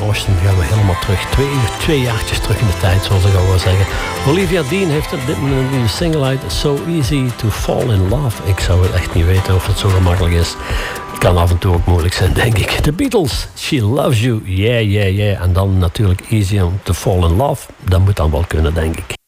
Austin gaan we helemaal terug. Twee jaartjes terug in de tijd, zoals ik al wil zeggen. Olivia Dean heeft op dit moment een nieuwe single uit. So Easy to Fall in Love. Ik zou het echt niet weten of het zo gemakkelijk is. Het kan af en toe ook moeilijk zijn, denk ik. The Beatles, She Loves You, yeah, yeah, yeah. En dan natuurlijk Easy to Fall in Love. Dat moet dan wel kunnen, denk ik.